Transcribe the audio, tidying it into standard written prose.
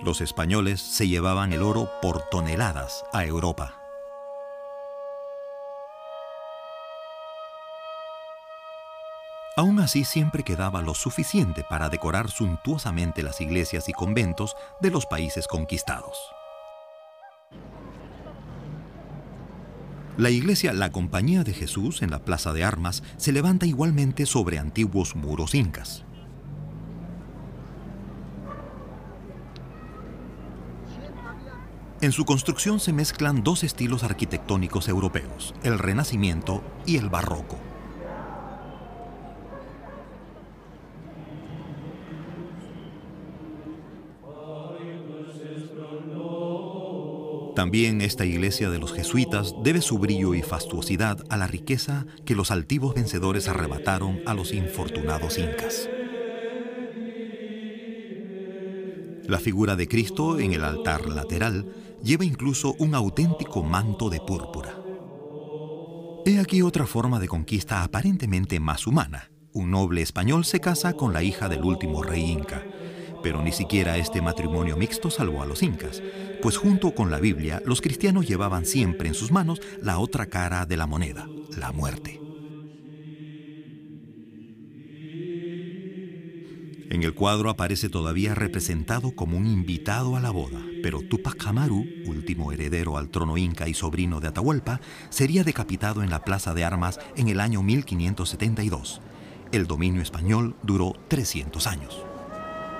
Los españoles se llevaban el oro por toneladas a Europa. Aún así, siempre quedaba lo suficiente para decorar suntuosamente las iglesias y conventos de los países conquistados. La iglesia La Compañía de Jesús en la Plaza de Armas se levanta igualmente sobre antiguos muros incas. En su construcción se mezclan dos estilos arquitectónicos europeos, el Renacimiento y el Barroco. También esta iglesia de los jesuitas debe su brillo y fastuosidad a la riqueza que los altivos vencedores arrebataron a los infortunados incas. La figura de Cristo en el altar lateral lleva incluso un auténtico manto de púrpura. He aquí otra forma de conquista aparentemente más humana. Un noble español se casa con la hija del último rey inca. Pero ni siquiera este matrimonio mixto salvó a los incas, pues junto con la Biblia, los cristianos llevaban siempre en sus manos la otra cara de la moneda, la muerte. En el cuadro aparece todavía representado como un invitado a la boda, pero Túpac Amaru, último heredero al trono inca y sobrino de Atahualpa, sería decapitado en la Plaza de Armas en el año 1572. El dominio español duró 300 años.